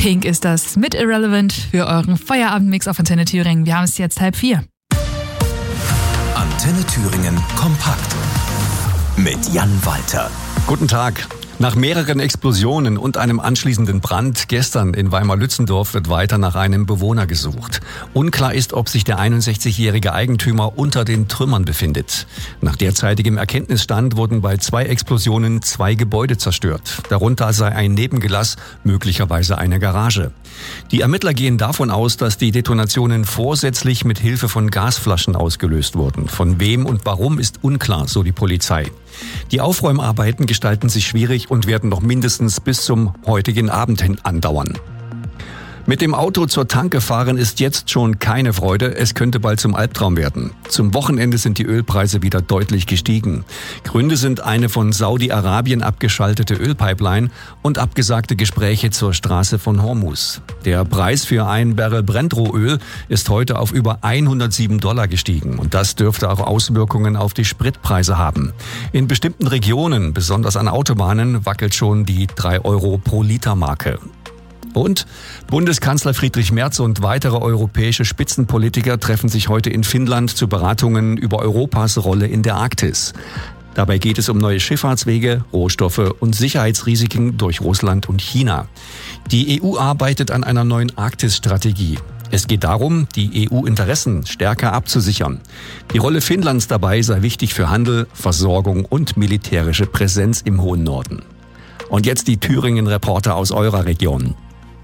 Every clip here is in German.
Pink ist das mit Irrelevant für euren Feierabendmix auf Antenne Thüringen. Wir haben es jetzt 3:30. Antenne Thüringen kompakt mit Jan Walter. Guten Tag. Nach mehreren Explosionen und einem anschließenden Brand gestern in Weimar-Lützelndorf wird weiter nach einem Bewohner gesucht. Unklar ist, ob sich der 61-jährige Eigentümer unter den Trümmern befindet. Nach derzeitigem Erkenntnisstand wurden bei 2 Explosionen 2 Gebäude zerstört. Darunter sei ein Nebengelass, möglicherweise eine Garage. Die Ermittler gehen davon aus, dass die Detonationen vorsätzlich mit Hilfe von Gasflaschen ausgelöst wurden. Von wem und warum ist unklar, so die Polizei. Die Aufräumarbeiten gestalten sich schwierig und werden noch mindestens bis zum heutigen Abend hin andauern. Mit dem Auto zur Tanke fahren ist jetzt schon keine Freude, es könnte bald zum Albtraum werden. Zum Wochenende sind die Ölpreise wieder deutlich gestiegen. Gründe sind eine von Saudi-Arabien abgeschaltete Ölpipeline und abgesagte Gespräche zur Straße von Hormuz. Der Preis für ein Barrel Brent-Rohöl ist heute auf über $107 gestiegen und das dürfte auch Auswirkungen auf die Spritpreise haben. In bestimmten Regionen, besonders an Autobahnen, wackelt schon die 3 Euro pro Liter Marke. Und Bundeskanzler Friedrich Merz und weitere europäische Spitzenpolitiker treffen sich heute in Finnland zu Beratungen über Europas Rolle in der Arktis. Dabei geht es um neue Schifffahrtswege, Rohstoffe und Sicherheitsrisiken durch Russland und China. Die EU arbeitet an einer neuen Arktis-Strategie. Es geht darum, die EU-Interessen stärker abzusichern. Die Rolle Finnlands dabei sei wichtig für Handel, Versorgung und militärische Präsenz im hohen Norden. Und jetzt die Thüringen-Reporter aus eurer Region.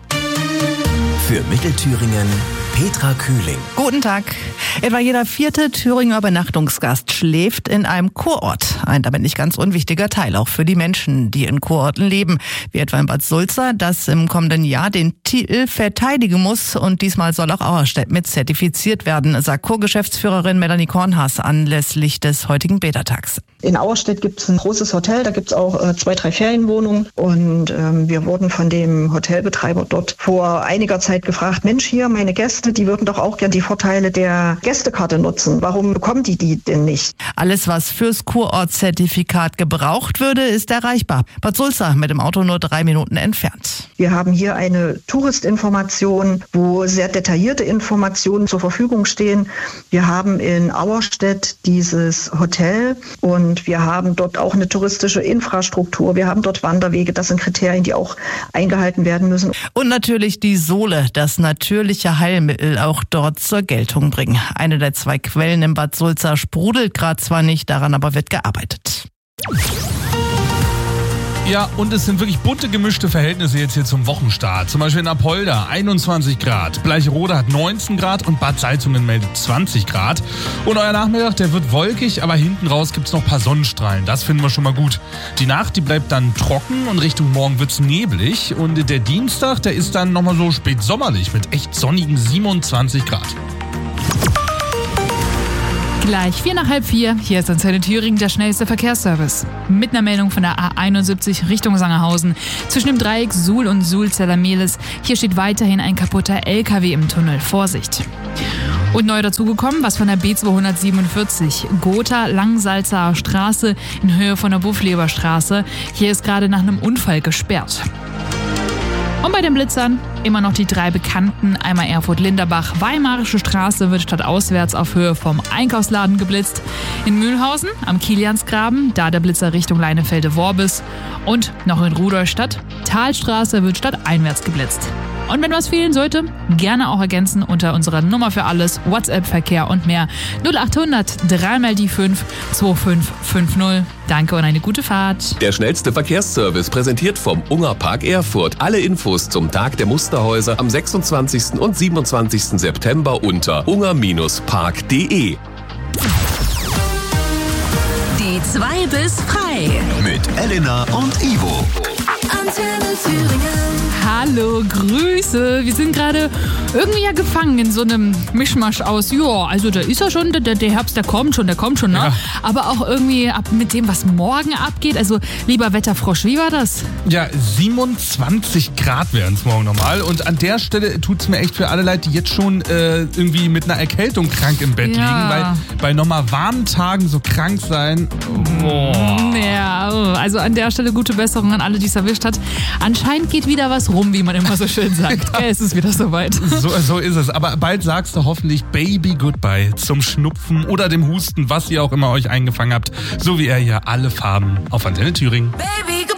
Für Mittelthüringen Petra Kühling. Guten Tag. Etwa jeder 4. Thüringer Übernachtungsgast schläft in einem Kurort. Ein damit nicht ganz unwichtiger Teil auch für die Menschen, die in Kurorten leben. Wie etwa in Bad Sulza, das im kommenden Jahr den Titel verteidigen muss. Und diesmal soll auch Auerstedt mit zertifiziert werden, sagt Co-Geschäftsführerin Melanie Kornhaas anlässlich des heutigen Beta-Tags. In Auerstedt gibt es ein großes Hotel, da gibt es auch 2, 3 Ferienwohnungen. Und wir wurden von dem Hotelbetreiber dort vor einiger Zeit gefragt, Mensch, hier meine Gäste, die würden doch auch gern die Vorteile der Gästekarte nutzen. Warum bekommen die denn nicht? Alles, was fürs Kurortzertifikat gebraucht würde, ist erreichbar. Bad Sulza mit dem Auto nur 3 Minuten entfernt. Wir haben hier eine Touristinformation, wo sehr detaillierte Informationen zur Verfügung stehen. Wir haben in Auerstedt dieses Hotel und wir haben dort auch eine touristische Infrastruktur. Wir haben dort Wanderwege. Das sind Kriterien, die auch eingehalten werden müssen. Und natürlich die Sohle, das natürliche Heilmittel, auch dort zur Geltung bringen. Eine der 2 Quellen in Bad Sulza sprudelt gerade zwar nicht, daran aber wird gearbeitet. Ja, und es sind wirklich bunte, gemischte Verhältnisse jetzt hier zum Wochenstart. Zum Beispiel in Apolda 21 Grad, Bleicherode hat 19 Grad und Bad Salzungen meldet 20 Grad. Und euer Nachmittag, der wird wolkig, aber hinten raus gibt's noch ein paar Sonnenstrahlen. Das finden wir schon mal gut. Die Nacht, die bleibt dann trocken und Richtung Morgen wird's neblig. Und der Dienstag, der ist dann nochmal so spät sommerlich mit echt sonnigen 27 Grad. Gleich 3:45. Hier ist Antenne Thüringen der schnellste Verkehrsservice. Mit einer Meldung von der A71 Richtung Sangerhausen. Zwischen dem Dreieck Suhl und Suhl-Zellermehlis. Hier steht weiterhin ein kaputter LKW im Tunnel. Vorsicht. Und neu dazugekommen, was von der B247 Gotha-Langsalzer Straße in Höhe von der Buffleberstraße. Hier ist gerade nach einem Unfall gesperrt. Und bei den Blitzern immer noch die 3 bekannten, einmal Erfurt-Linderbach, Weimarische Straße wird stadtauswärts auf Höhe vom Einkaufsladen geblitzt. In Mühlhausen am Kiliansgraben, da der Blitzer Richtung Leinefelde-Worbis. Und noch in Rudolstadt, Talstraße wird stadteinwärts geblitzt. Und wenn was fehlen sollte, gerne auch ergänzen unter unserer Nummer für alles, WhatsApp-Verkehr und mehr 0800 3 die 5 2550. Danke und eine gute Fahrt. Der schnellste Verkehrsservice präsentiert vom Ungerpark Erfurt. Alle Infos zum Tag der Musterhäuser am 26. und 27. September unter unger-park.de. Die 2 bis frei. Mit Elena und Ivo. Antenne Thüringen. Hallo, Grüße. Wir sind gerade irgendwie ja gefangen in so einem Mischmasch aus, ja, also da ist ja schon, der Herbst, der kommt schon, ne? Ja. Aber auch irgendwie ab mit dem, was morgen abgeht. Also, lieber Wetterfrosch, wie war das? Ja, 27 Grad wären es morgen normal. Und an der Stelle tut's mir echt für alle leid, die jetzt schon irgendwie mit einer Erkältung krank im Bett liegen. Weil bei nochmal warmen Tagen so krank sein, Ja, also an der Stelle gute Besserung an alle, die es erwischt hat. Anscheinend geht wieder was rum, wie wie man immer so schön sagt. Gell, es ist wieder soweit. So ist es. Aber bald sagst du hoffentlich Baby Goodbye zum Schnupfen oder dem Husten, was ihr auch immer euch eingefangen habt. So wie er hier alle Farben auf Antenne Thüringen. Baby, goodbye.